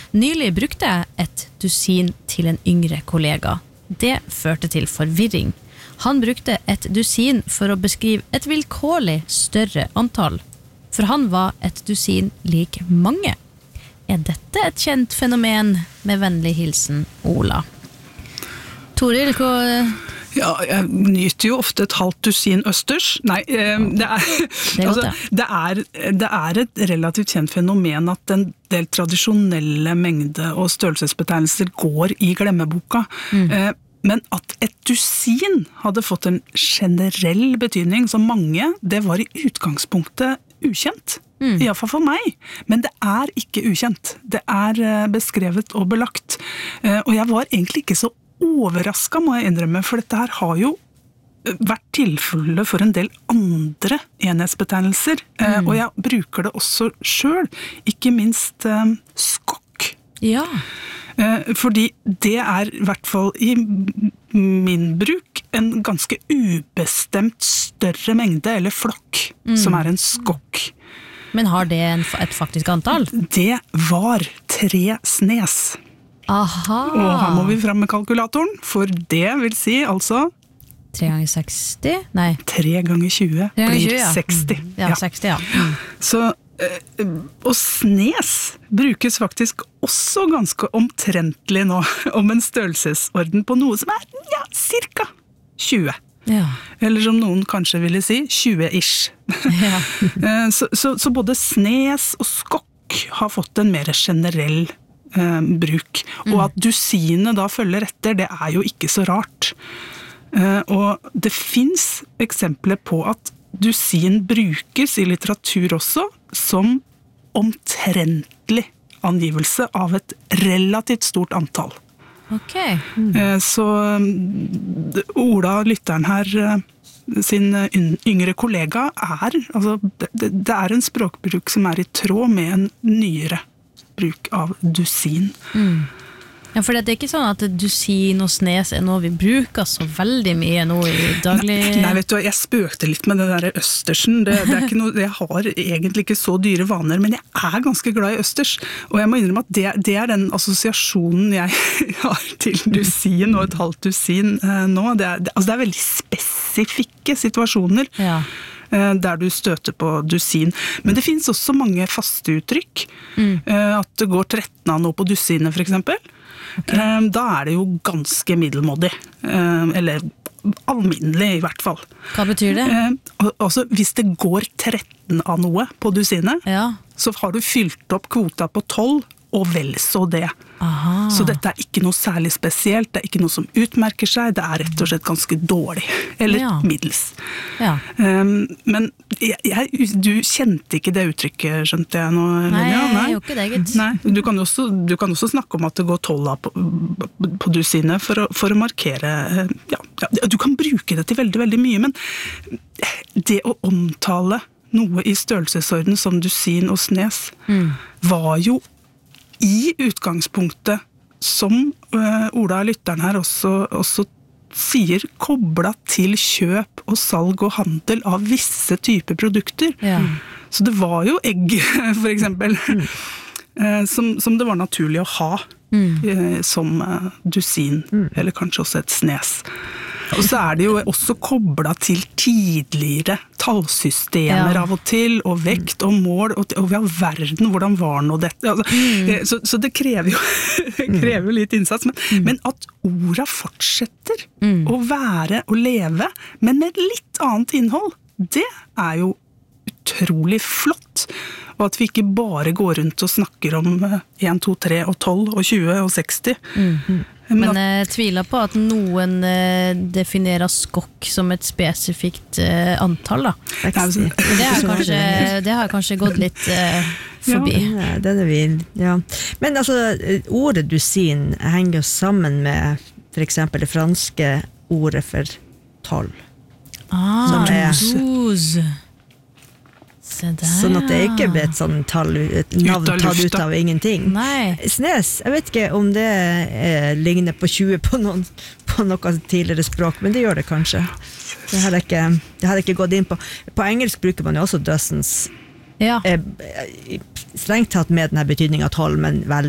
Nylig brukte jeg et dusin til en yngre kollega. Det førte til forvirring. Han brukte et dusin for å beskrive et vilkårlig større antall. For han var et dusin lik mange. Dette et kjent fenomen? Med vennlig hilsen, Ola. Toril, hva... Ja, jeg nyter jo ofte et halvt dusin østers. Nei, det er et relativt kjent fenomen at en del tradisjonelle mengde- og størrelsesbetegnelser går i glemmeboka. Men at et dusin hadde fått en generell betydning som mange, det var i utgangspunktet ukjent. I hvert fall for meg. Men det er ikke ukjent. Det er beskrevet og belagt. Og jeg var egentlig ikke så overrasket, må jeg innrømme, for dette her har jo vært tilfelle for en del andre enhetsbetegnelser, og jeg bruker det også selv, ikke minst skokk. Ja. Fordi det er i hvert fall i min bruk en ganske ubestemt større mengde, eller flokk, som er en skokk. Men har det et faktisk antall? Det var 3 snes. Aha. Og her må vi frem med kalkulatoren, for det vil si altså 3 ganger 60? Nei. 3 ganger 20 blir 60. Ja, 60, ja. Så, og snes brukes faktisk også ganske omtrentlig nå, om en størrelsesorden på noe som er, cirka 20. Ja. Eller som noen kanskje ville si, 20-ish. Ja. Så både snes og skokk har fått en mer generell bruk. Og at dusinet da følger etter, det er jo ikke så rart. Og det finnes eksempler på at dusin brukes i litteratur også som omtrentlig angivelse av et relativt stort antall. Ok. Så Ola, lytteren her, sin yngre kollega altså, det er en språkbruk som er i tråd med en nyere bruk av dusin. Ja, for det er ikke sånn at dusin og snes er noe vi bruker så veldig mye nå i daglig... Nei, vet du, jeg spøkte litt med det der østersen. Det er ikke noe, jeg har egentlig ikke så dyre vaner, men jeg er ganske glad i østers. Og jeg må innrømme at det er den assosiasjonen jeg har til dusin og et halvt dusin nå. Det er veldig spesifikke situasjoner. Ja. Der du støter på dusin. Men det finnes også mange faste uttrykk. At det går 13 av noe på dusinet, for eksempel. Okay. Da er det jo ganske middelmådig. Eller alminnelig, i hvert fall. Hva betyr det? Altså, hvis det går 13 av noe på dusinet, så har du fylt opp kvota på 12, og vel så det. Aha. Så dette er ikke noe særlig spesielt, det er ikke noe som utmerker seg, det er rett og slett ganske dårlig, eller middels. Ja. Men du kjente ikke det uttrykket, skjønte jeg nå? Nei, jeg gjør ikke det, gitt. Nei, du kan også snakke om at det går 12 på dusinet for å markere, du kan bruke det til veldig, veldig mye, men det å omtale noe i størrelsesorden som dusin og snes, var jo i utgangspunktet, som Ola lytteren her også sier, koblet til kjøp og salg og handel av visse typer produkter. Ja. Så det var jo egg, for eksempel, som det var naturlig å ha som dusin, eller kanskje også et snes. Og så er det jo også koblet til tidligere tallsystemer av og til, og vekt og mål, og hva verden, hvordan var nå dette? Altså, så det krever jo litt innsats, men at orda fortsetter å være og leve, men med litt annet innhold, det er jo utrolig flott. Og at vi ikke bare går rundt og snakker om 1, 2, 3 og 12 og 20 og 60. Men jeg tviler på at noen definerer skokk som et spesifikt antall, da. Det har kanskje gått litt forbi. Ja, det er vi, ja. Men altså, ordet dusin henger jo sammen med for eksempel det franske ordet for 12. Som er sånn at det ikke ble et sånn tall, et navn tatt ut av ingenting. Nei. Snes, jeg vet ikke om det ligner på 20 på noe tidligere språk, men det gjør det kanskje. Det hadde jeg ikke gått inn på. På engelsk bruker man jo også dozens, strengt tatt med denne betydningen av 12, men vel